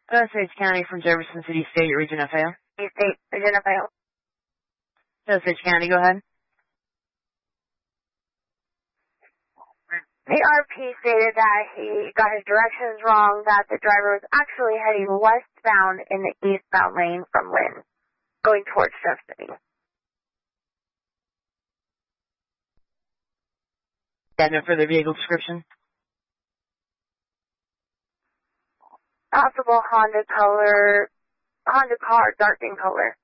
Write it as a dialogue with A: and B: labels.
A: Osage County from Jefferson City State, Region FAO.
B: State, Region FAO.
A: Osage County, go ahead.
B: The RP stated that he got his directions wrong, that the driver was actually heading westbound in the eastbound lane from Lynn, going towards Jeff City.
A: Got no further vehicle description?
B: Possible Honda car, dark in color.